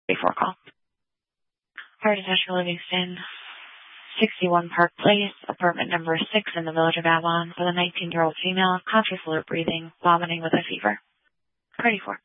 34 call. Fire Detention Livingston, 61 Park Place, apartment number 6 in the Village of Avalon, for the 19-year-old female, conscious, alert, breathing, vomiting with a fever. 34.